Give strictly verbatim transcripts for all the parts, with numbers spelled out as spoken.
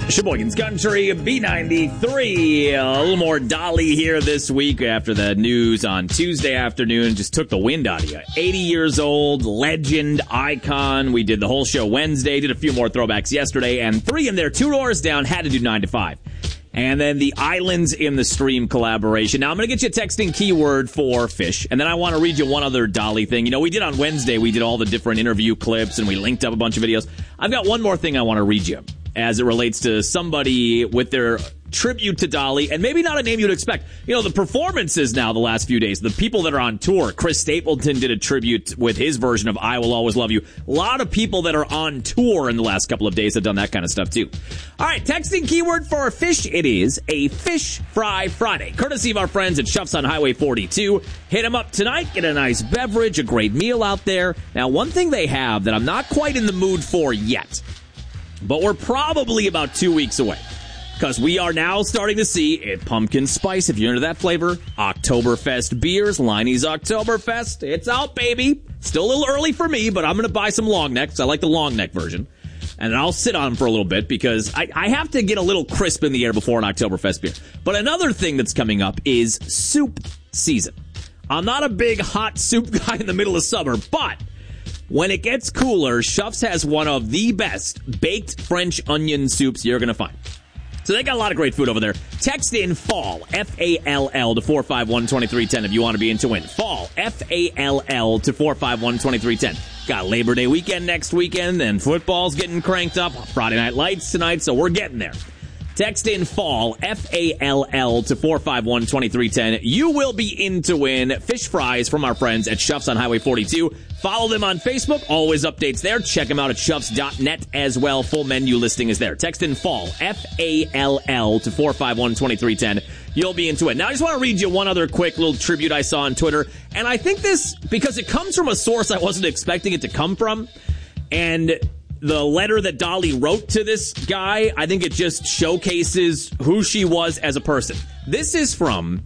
Sheboygan's Country, B ninety-three. A little more Dolly here this week after the news on Tuesday afternoon just took the wind out of you. eighty years old, legend, icon. We did the whole show Wednesday, did a few more throwbacks yesterday, and three in there, two doors down, had to do nine to five. And then the Islands in the Stream collaboration. Now, I'm going to get you a texting keyword for fish, and then I want to read you one other Dolly thing. You know, we did on Wednesday, we did all the different interview clips, and we linked up a bunch of videos. I've got one more thing I want to read you as it relates to somebody with their tribute to Dolly, and maybe not a name you'd expect. You know, the performances now the last few days, the people that are on tour. Chris Stapleton did a tribute with his version of I Will Always Love You. A lot of people that are on tour in the last couple of days have done that kind of stuff too. All right, texting keyword for fish. It is a Fish Fry Friday, courtesy of our friends at Shuffs on Highway forty-two. Hit them up tonight, get a nice beverage, a great meal out there. Now, one thing they have that I'm not quite in the mood for yet, but we're probably about two weeks away, because we are now starting to see it, pumpkin spice, if you're into that flavor, Oktoberfest beers, Leinie's Oktoberfest. It's out, baby. Still a little early for me, but I'm going to buy some long necks. I like the long neck version. And I'll sit on them for a little bit because I, I have to get a little crisp in the air before an Oktoberfest beer. But another thing that's coming up is soup season. I'm not a big hot soup guy in the middle of summer, but when it gets cooler, Shuffs has one of the best baked French onion soups you're going to find. So they got a lot of great food over there. Text in FALL, F A L L, to four five one, two three one zero if you want to be into it. FALL, F A L L, to four five one, two three one zero. Got Labor Day weekend next weekend, and football's getting cranked up. Friday Night Lights tonight, so we're getting there. Text in FALL, F A L L, to four five one, two three one zero. You will be in to win fish fries from our friends at Shuffs on Highway forty-two. Follow them on Facebook. Always updates there. Check them out at shuffs dot net as well. Full menu listing is there. Text in FALL, F A L L, to four five one, two three one zero. You'll be into it. Now, I just want to read you one other quick little tribute I saw on Twitter. And I think this, because it comes from a source I wasn't expecting it to come from, and the letter that Dolly wrote to this guy, I think it just showcases who she was as a person. This is from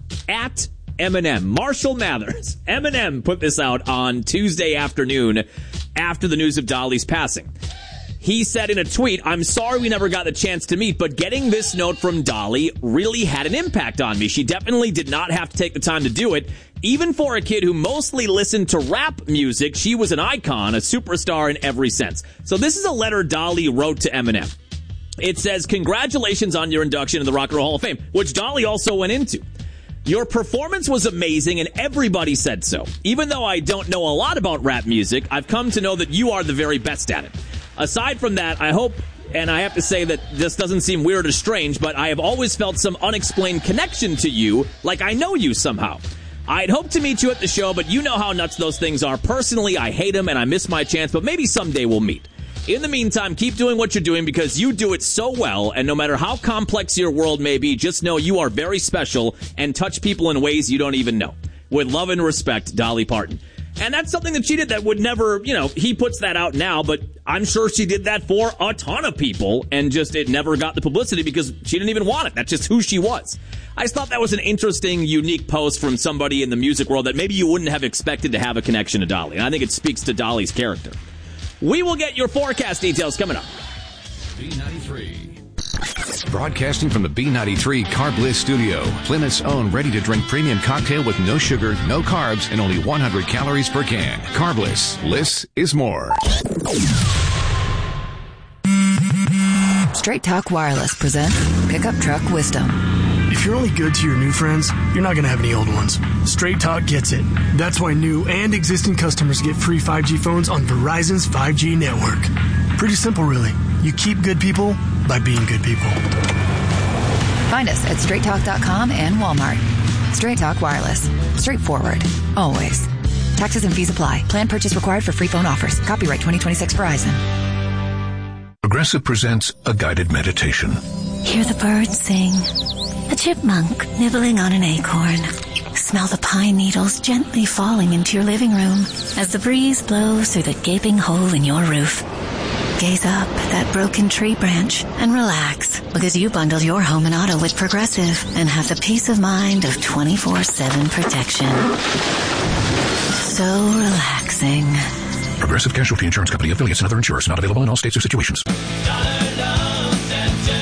at Eminem, Marshall Mathers. Eminem put this out on Tuesday afternoon after the news of Dolly's passing. He said in a tweet, "I'm sorry we never got the chance to meet, but getting this note from Dolly really had an impact on me. She definitely did not have to take the time to do it. Even for a kid who mostly listened to rap music, she was an icon, a superstar in every sense." So this is a letter Dolly wrote to Eminem. It says, "Congratulations on your induction in the Rock and Roll Hall of Fame," which Dolly also went into. "Your performance was amazing and everybody said so. Even though I don't know a lot about rap music, I've come to know that you are the very best at it. Aside from that, I hope, and I have to say that this doesn't seem weird or strange, but I have always felt some unexplained connection to you, like I know you somehow. I'd hoped to meet you at the show, but you know how nuts those things are. Personally, I hate them and I miss my chance, but maybe someday we'll meet. In the meantime, keep doing what you're doing because you do it so well, and no matter how complex your world may be, just know you are very special and touch people in ways you don't even know. With love and respect, Dolly Parton." And that's something that she did that would never, you know, he puts that out now, but I'm sure she did that for a ton of people, and just it never got the publicity because she didn't even want it. That's just who she was. I just thought that was an interesting, unique post from somebody in the music world that maybe you wouldn't have expected to have a connection to Dolly. And I think it speaks to Dolly's character. We will get your forecast details coming up. B ninety-three. Broadcasting from the B ninety-three Carb Bliss studio, Plymouth's own ready-to-drink premium cocktail with no sugar, no carbs, and only one hundred calories per can. Carb Bliss. Bliss is more. Straight Talk Wireless presents Pickup Truck Wisdom. If you're only good to your new friends, you're not going to have any old ones. Straight Talk gets it. That's why new and existing customers get free five G phones on Verizon's five G network. Pretty simple, really. You keep good people by being good people. Find us at straight talk dot com and Walmart. Straight Talk Wireless. Straightforward. Always. Taxes and fees apply. Plan purchase required for free phone offers. Copyright twenty twenty-six Verizon. Progressive presents a guided meditation. Hear the birds sing. A chipmunk nibbling on an acorn. Smell the pine needles gently falling into your living room as the breeze blows through the gaping hole in your roof. Gaze up at that broken tree branch and relax because you bundled your home and auto with Progressive and have the peace of mind of twenty-four seven protection. So relaxing. Progressive Casualty Insurance Company, affiliates, and other insurers not available in all states or situations. Dollar Loan Center.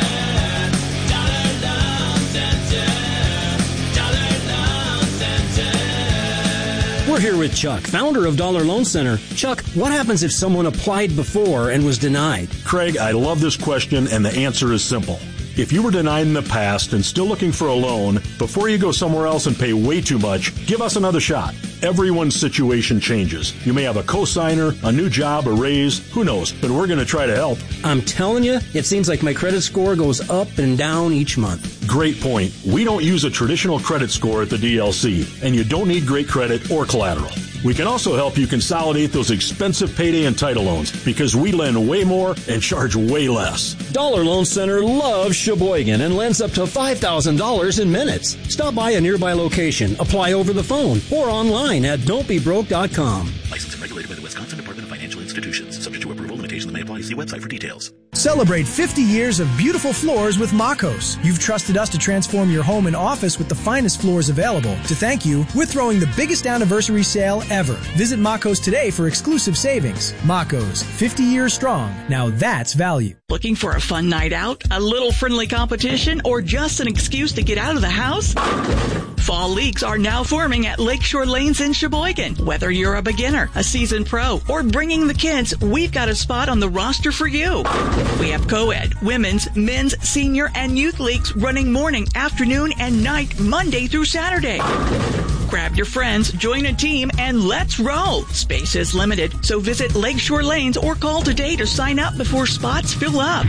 We're here with Chuck, founder of Dollar Loan Center. Chuck, what happens if someone applied before and was denied? Craig, I love this question, and the answer is simple. If you were denied in the past and still looking for a loan, before you go somewhere else and pay way too much, give us another shot. Everyone's situation changes. You may have a cosigner, a new job, a raise, who knows, but we're going to try to help. I'm telling you, it seems like my credit score goes up and down each month. Great point. We don't use a traditional credit score at the D L C, and you don't need great credit or collateral. We can also help you consolidate those expensive payday and title loans because we lend way more and charge way less. Dollar Loan Center loves Sheboygan and lends up to five thousand dollars in minutes. Stop by a nearby location, apply over the phone, or online at don't be broke dot com. Licensed and regulated by the Wisconsin Department of Financial Institutions. Subject to approval, limitations may apply. See website for details. Celebrate fifty years of beautiful floors with Makos. You've trusted us to transform your home and office with the finest floors available. To thank you, we're throwing the biggest anniversary sale ever. Visit Makos today for exclusive savings. Makos, fifty years strong. Now that's value. Looking for a fun night out, a little friendly competition, or just an excuse to get out of the house? Fall leagues are now forming at Lakeshore Lanes in Sheboygan. Whether you're a beginner, a seasoned pro, or bringing the kids, we've got a spot on the roster for you. We have co-ed, women's, men's, senior, and youth leagues running morning, afternoon, and night, Monday through Saturday. Grab your friends, join a team, and let's roll. Space is limited, so visit Lakeshore Lanes or call today to sign up before spots fill up.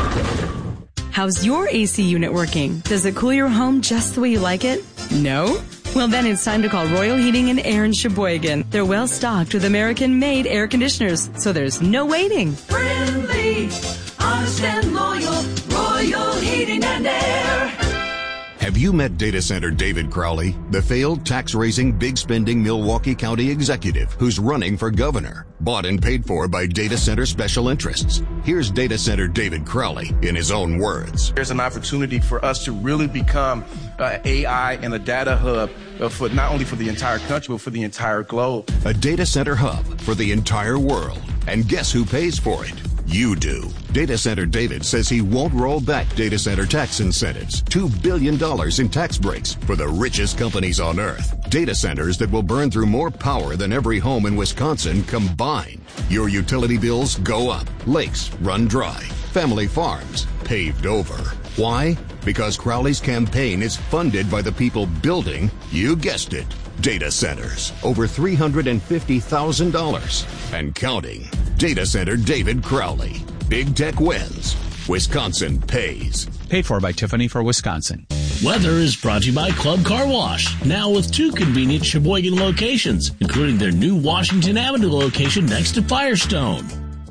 How's your A C unit working? Does it cool your home just the way you like it? No? Well, then it's time to call Royal Heating and Air in Sheboygan. They're well stocked with American-made air conditioners, so there's no waiting. Friendly, honest and loyal, Royal Heating and Air. Have you met data center David Crowley, the failed tax-raising, big-spending Milwaukee County executive who's running for governor, bought and paid for by data center special interests? Here's data center David Crowley in his own words. There's an opportunity for us to really become uh, A I and a data hub uh, for not only for the entire country, but for the entire globe. A data center hub for the entire world. And guess who pays for it? You do. Data Center David says he won't roll back data center tax incentives. two billion dollars in tax breaks for the richest companies on earth. Data centers that will burn through more power than every home in Wisconsin combined. Your utility bills go up. Lakes run dry. Family farms paved over. Why? Because Crowley's campaign is funded by the people building, you guessed it, data centers. Over three hundred fifty thousand dollars and counting. Data Center David Crowley. Big tech wins. Wisconsin pays. Paid for by Tiffany for Wisconsin. Weather is brought to you by Club Car Wash, now with two convenient Sheboygan locations, including their new Washington Avenue location next to Firestone.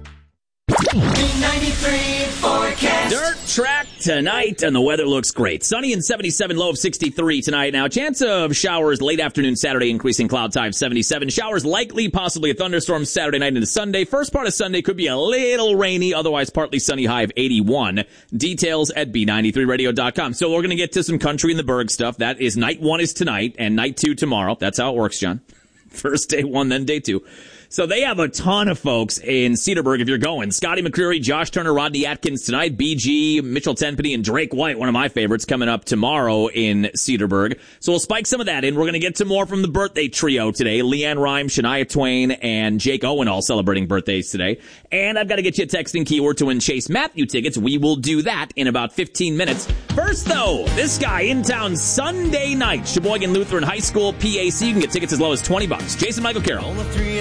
B ninety-three forecast. Dirt track tonight, and the weather looks great. Sunny and seventy-seven, low of sixty-three tonight. Now, chance of showers late afternoon Saturday, increasing cloud type seventy-seven. Showers likely, possibly a thunderstorm Saturday night into Sunday. First part of Sunday could be a little rainy, otherwise partly sunny, high of eighty-one. Details at B ninety-three radio dot com. So we're going to get to some country in the Berg stuff. That is night one is tonight, and night two tomorrow. That's how it works, John. First day one, then day two. So they have a ton of folks in Cedarburg if you're going. Scotty McCreery, Josh Turner, Rodney Atkins tonight. B G, Mitchell Tenpenny, and Drake White, one of my favorites, coming up tomorrow in Cedarburg. So we'll spike some of that in. We're going to get to more from the birthday trio today. Leanne Rhyme, Shania Twain, and Jake Owen all celebrating birthdays today. And I've got to get you a texting keyword to win Chase Matthew tickets. We will do that in about fifteen minutes. First, though, this guy in town Sunday night. Sheboygan Lutheran High School, P A C. You can get tickets as low as twenty bucks. Jason Michael Carroll.